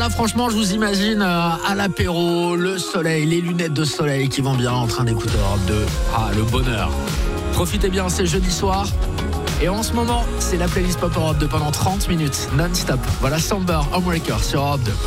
là, franchement, je vous imagine à l'apéro, le soleil, les lunettes de soleil qui vont bien en train d'écouter Europe 2. Ah, le bonheur. Profitez bien, c'est jeudi soir. Et en ce moment, c'est la playlist Pop Europe 2 pendant 30 minutes, non-stop. Voilà Samber, Homewrecker sur Europe 2.